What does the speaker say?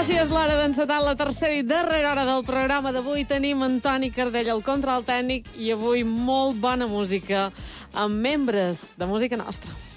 Quasi és l'hora d'encetar la tercera i darrera hora del programa d'avui. Tenim Antoni Cardell al control tècnic i avui molt bona música amb membres de Música Nostra.